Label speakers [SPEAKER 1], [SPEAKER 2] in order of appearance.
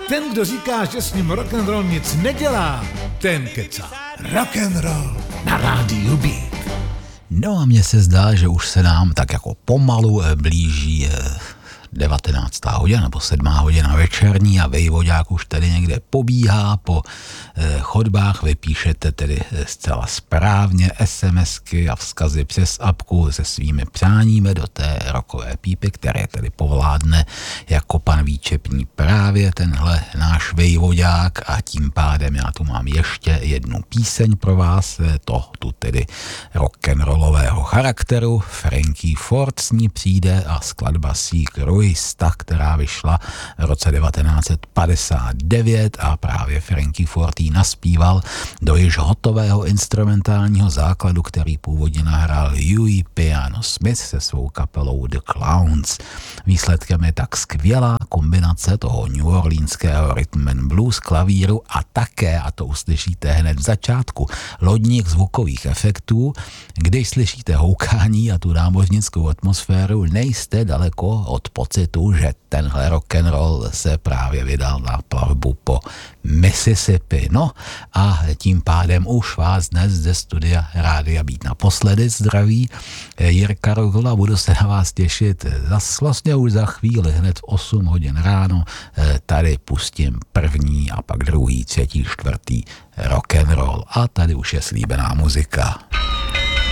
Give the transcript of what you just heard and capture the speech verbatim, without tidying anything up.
[SPEAKER 1] Ten, kdo říká, že s ním rock'n'roll nic nedělá, ten kecá. Rock'n'roll na rádiu Beat.
[SPEAKER 2] No a mně se zdá, že už se nám tak jako pomalu blíží devatenáctá hodina nebo sedmá hodina večerní a vejvoďák už tady někde pobíhá po eh, chodbách. Vy píšete tedy zcela správně SMSky a vzkazy přes apku se svými přáními do té rockové pípy, které tedy povládne jako pan výčepní právě tenhle náš vejvoďák a tím pádem já tu mám ještě jednu píseň pro vás, to tu tedy rock'n'rollového charakteru. Frankie Ford s ní přijde a skladba Seek Ruista, která vyšla v roce devatenáct set padesát devět a právě Frankie Ford ji naspíval do již hotového instrumentálního základu, který původně nahrál Huey Piano Smith se svou kapelou The Clowns. Výsledkem je tak skvělá kombinace toho New Orleanského rhythm and blues klavíru a také, a to uslyšíte hned v začátku, lodních zvukových efektů. Když slyšíte houkání a tu námořnickou atmosféru, nejste daleko od pocitu, že tenhle rock'n'roll se právě vydal na plavbu po Mississippi. No a tím pádem už vás dnes ze studia Rádia Beat naposledy zdraví Jirka Rogl a budu se na vás těšit zas vlastně už za chvíli, hned v osm hodin ráno. Tady pustím první a pak druhý, třetí, čtvrtý rock'n'roll a tady už je slíbená muzika.